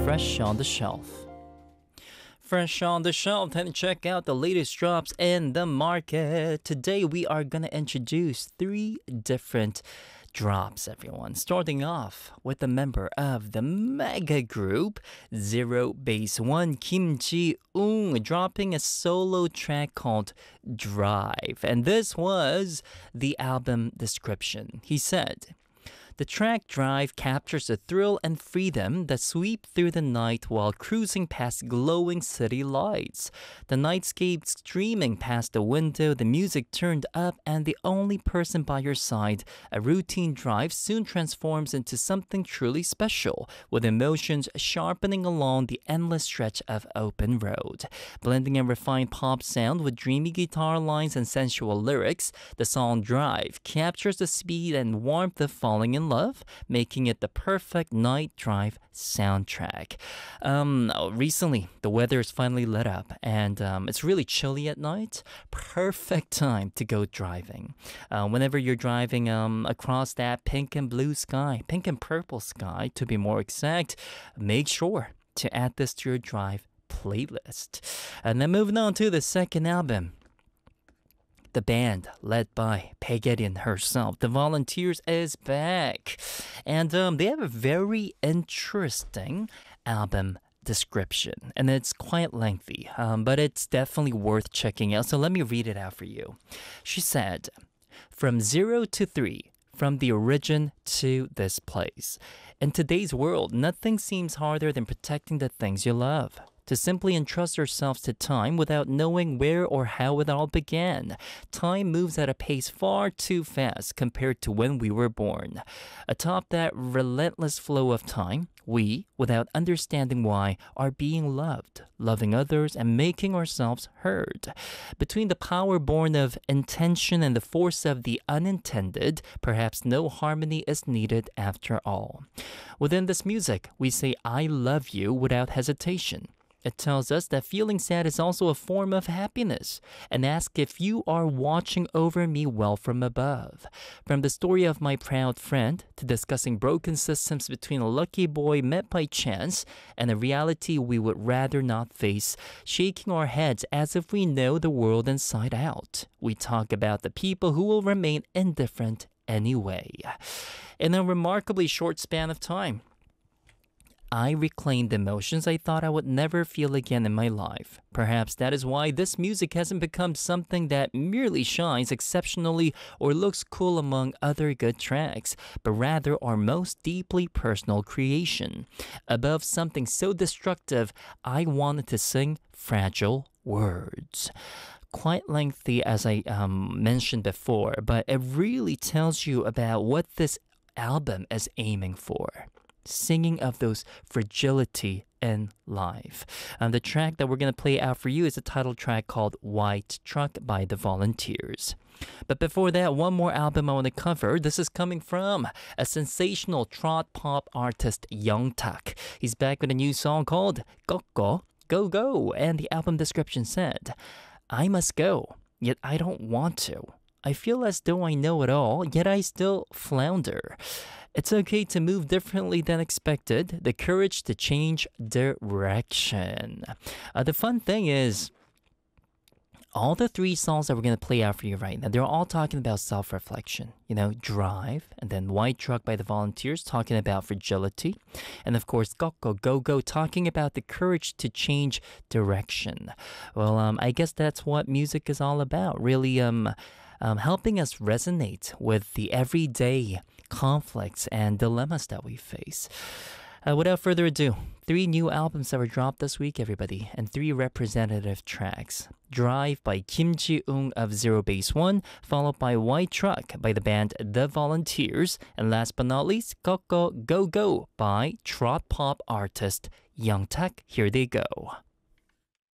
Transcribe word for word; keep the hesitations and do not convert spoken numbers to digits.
Fresh on the Shelf. Fresh on the Shelf, time to check out the latest drops in the market. Today we are going to introduce three different drops, everyone. Starting off with a member of the mega group, Zero Base One, Kim Ji-ung, dropping a solo track called Drive. And this was the album description. He said, "The track Drive captures the thrill and freedom that sweep through the night while cruising past glowing city lights. The nightscape streaming past the window, the music turned up, and the only person by your side. A routine drive soon transforms into something truly special, with emotions sharpening along the endless stretch of open road." Blending a refined pop sound with dreamy guitar lines and sensual lyrics, the song Drive captures the speed and warmth of falling in love, making it the perfect night drive soundtrack. Um, recently, the weather is finally let up, and um, it's really chilly at night. Perfect time to go driving. Uh, whenever you're driving um, across that pink and blue sky, pink and purple sky, to be more exact, make sure to add this to your drive playlist. And then moving on to the second album. The band, led by Baekhyun herself, The Volunteers, is back. And um, they have a very interesting album description. And it's quite lengthy, um, but it's definitely worth checking out. So let me read it out for you. She said, "From zero to three, from the origin to this place. In today's world, nothing seems harder than protecting the things you love. To simply entrust ourselves to time without knowing where or how it all began. Time moves at a pace far too fast compared to when we were born. Atop that relentless flow of time, we, without understanding why, are being loved, loving others, and making ourselves heard. Between the power born of intention and the force of the unintended, perhaps no harmony is needed after all. Within this music, we say I love you without hesitation. It tells us that feeling sad is also a form of happiness, and asks if you are watching over me well from above. From the story of my proud friend to discussing broken systems between a lucky boy met by chance and a reality we would rather not face, shaking our heads as if we know the world inside out. We talk about the people who will remain indifferent anyway." In a remarkably short span of time, I reclaimed emotions I thought I would never feel again in my life. Perhaps that is why this music hasn't become something that merely shines exceptionally or looks cool among other good tracks, but rather our most deeply personal creation. Above something so destructive, I wanted to sing Fragile Words. Quite lengthy, as I um, mentioned before, but it really tells you about what this album is aiming for. Singing of those fragility in life. Um, the track that we're going to play out for you is a title track called White Truck by The Volunteers. But before that, one more album I want to cover. This is coming from a sensational trot pop artist, Youngtak. He's back with a new song called Go Go Go, and the album description said, "I must go, yet I don't want to. I feel as though I know it all, yet I still flounder. It's okay to move differently than expected. The courage to change direction." Uh, the fun thing is, all the three songs that we're going to play out for you right now, they're all talking about self-reflection. You know, Drive, and then White Truck by The Volunteers, talking about fragility. And of course, Go Go Go Go, talking about the courage to change direction. Well, um, I guess that's what music is all about. Really, um... Um, helping us resonate with the everyday conflicts and dilemmas that we face. Uh, without further ado, three new albums that were dropped this week, everybody, and three representative tracks. Drive by Kim Ji-ung of Zero Base One, followed by White Truck by the band The Volunteers, and last but not least, Go Go Go Go by trot pop artist Youngtak. Here they go.